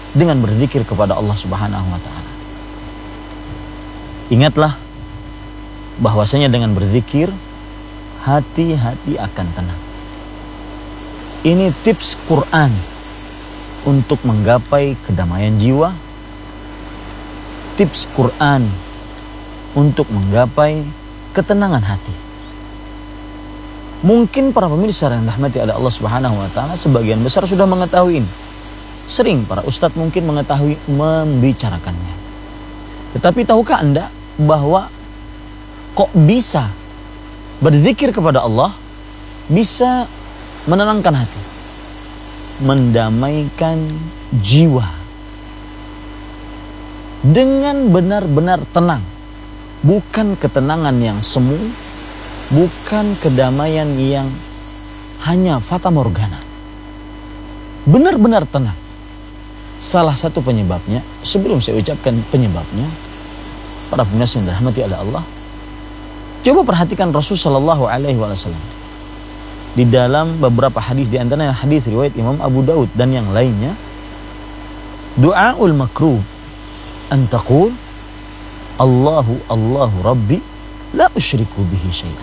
dengan berzikir kepada Allah Subhanahu wa taala. Ingatlah bahwasanya dengan berzikir hati-hati akan tenang. Ini tips Quran untuk menggapai kedamaian jiwa. Tips Quran untuk menggapai ketenangan hati. Mungkin para pemirsa yang dirahmati oleh Allah Subhanahu wa taala sebagian besar sudah mengetahui ini. Sering para ustadz mungkin mengetahui membicarakannya. Tetapi tahukah Anda bahwa kok bisa berzikir kepada Allah bisa menenangkan hati, mendamaikan jiwa dengan benar-benar tenang, bukan ketenangan yang semu, bukan kedamaian yang hanya fata morgana, benar-benar tenang. Salah satu penyebabnya, sebelum saya ucapkan penyebabnya, para pemirsa yang dirahmati oleh Allah, coba perhatikan Rasul sallallahu alaihi wasallam di dalam beberapa hadis, di antaranya hadis riwayat Imam Abu Daud dan yang lainnya, du'aul makruh an taqul Allahu Rabbi la usyriku bihi syai'an.